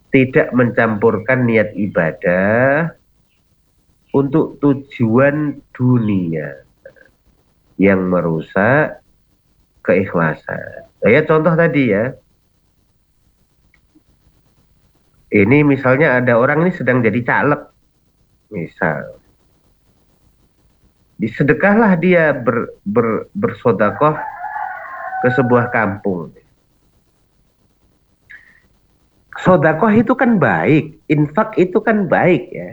tidak mencampurkan niat ibadah untuk tujuan dunia yang merusak keikhlasan. Ya contoh tadi ya, ini misalnya ada orang ini sedang jadi caleg, misal, disedekahlah dia bersodakoh ke sebuah kampung. Sodakoh itu kan baik, infak itu kan baik ya.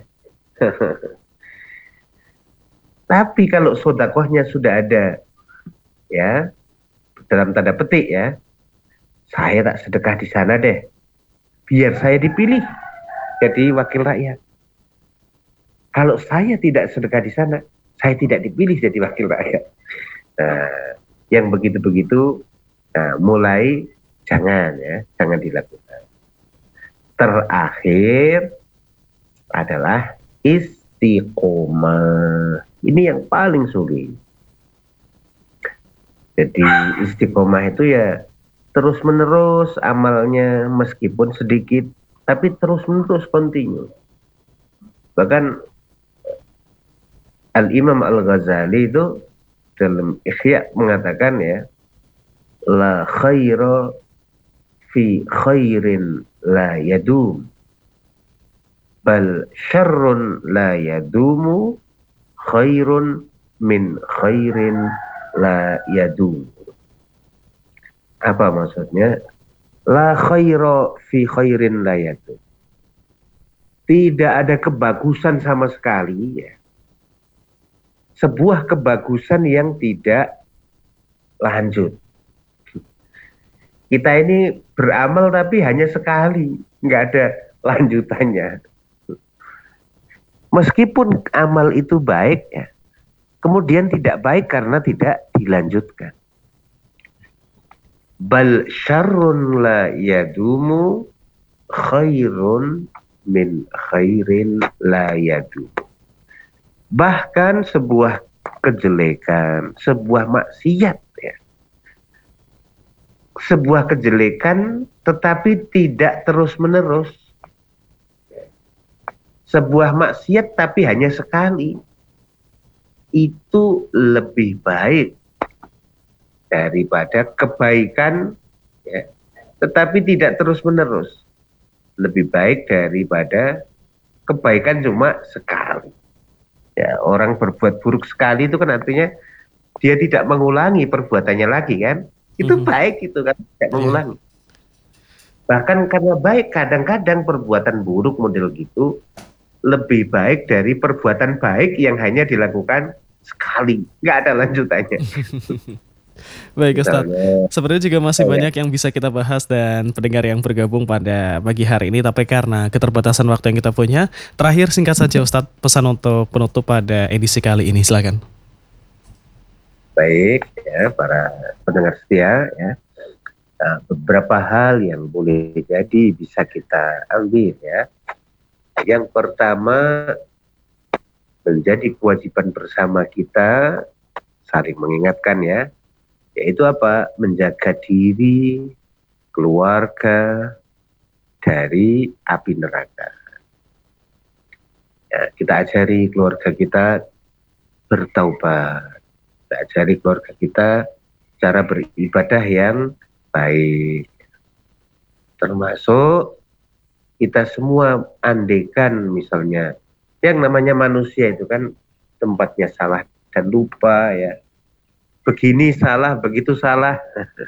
Tapi kalau sodakohnya sudah ada, ya, dalam tanda petik ya, saya tak sedekah di sana deh, biar saya dipilih jadi wakil rakyat. Kalau saya tidak sedekah di sana, saya tidak dipilih jadi wakil rakyat. Nah, yang begitu-begitu, nah, mulai jangan ya, jangan dilakukan. Terakhir adalah istiqomah. Ini yang paling sulit. Jadi istiqomah itu ya terus menerus amalnya, meskipun sedikit tapi terus menerus kontinu. Bahkan Al-Imam Al-Ghazali itu dalam Ihya mengatakan ya, la khaira fi khairin la yadum, bal syarrun la yadumu khairun min khairin la yadum. Apa maksudnya? La khaira fi khairin la yadum. Tidak ada kebagusan sama sekali ya. Sebuah kebagusan yang tidak lanjut. Kita ini beramal tapi hanya sekali, nggak ada lanjutannya. Meskipun amal itu baik ya, kemudian tidak baik karena tidak dilanjutkan. Bal syarrun la yadumu khairun min khairin la yadumu. Bahkan sebuah kejelekan, sebuah maksiat ya, sebuah kejelekan tetapi tidak terus menerus, sebuah maksiat tapi hanya sekali, itu lebih baik daripada kebaikan ya, tetapi tidak terus menerus. Lebih baik daripada kebaikan cuma sekali ya. Orang berbuat buruk sekali itu kan artinya dia tidak mengulangi perbuatannya lagi kan. Itu baik itu kan, tidak mengulangi. Bahkan karena baik, kadang-kadang perbuatan buruk model gitu lebih baik dari perbuatan baik yang hanya dilakukan sekali, nggak ada lanjutannya. Baik Ustadz, Misalnya, sebenarnya juga masih banyak yang bisa kita bahas dan pendengar yang bergabung pada pagi hari ini, tapi karena keterbatasan waktu yang kita punya, terakhir singkat saja Ustadz, pesan untuk penutup pada edisi kali ini, silakan. baik ya para pendengar setia ya. Nah, beberapa hal yang boleh jadi bisa kita ambil ya. Yang pertama, menjadi kewajiban bersama kita saling mengingatkan ya, yaitu apa? Menjaga diri, keluarga dari api neraka. Ya, kita ajari keluarga kita bertaubat, kita ajari keluarga kita cara beribadah yang baik. Termasuk kita semua andekan misalnya, yang namanya manusia itu kan tempatnya salah dan lupa ya. Begini salah, begitu salah.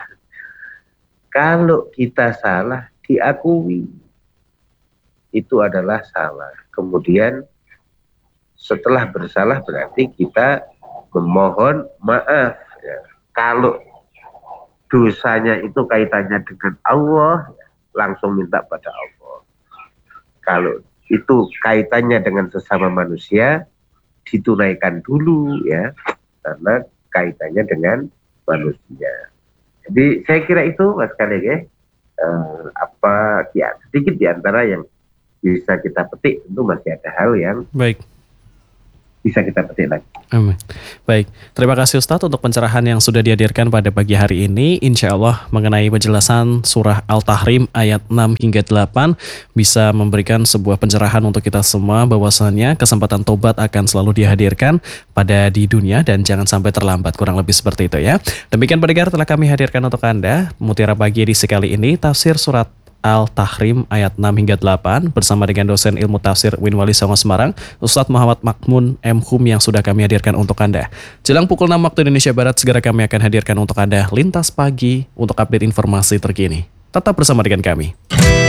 Kalau kita salah, diakui itu adalah salah. Kemudian setelah bersalah berarti kita memohon maaf ya. Kalau dosanya itu kaitannya dengan Allah, langsung minta pada Allah. Kalau itu kaitannya dengan sesama manusia, ditunaikan dulu ya, karena kaitannya dengan manusia. Jadi saya kira itu Mas Khalid ya, apa ya, sedikit diantara yang bisa kita petik. Tentu masih ada hal yang Baik. bisa kita petik lagi. Amin. Baik, terima kasih Ustadz untuk pencerahan yang sudah dihadirkan pada pagi hari ini. Insya Allah mengenai penjelasan surah Al-Tahrim ayat 6 hingga 8 bisa memberikan sebuah pencerahan untuk kita semua bahwasannya kesempatan tobat akan selalu dihadirkan pada di dunia dan jangan sampai terlambat, kurang lebih seperti itu ya. Demikian pendengar telah kami hadirkan untuk Anda Mutiara Pagi edisi kali ini tafsir surat Al-Tahrim ayat 6 hingga 8 bersama dengan dosen ilmu tafsir Winwali Songo Semarang, Ustadz Muhammad Makmun M. Hum yang sudah kami hadirkan untuk Anda. Jelang pukul 6 waktu Indonesia Barat, segera kami akan hadirkan untuk Anda Lintas Pagi untuk update informasi terkini. Tetap bersama dengan kami.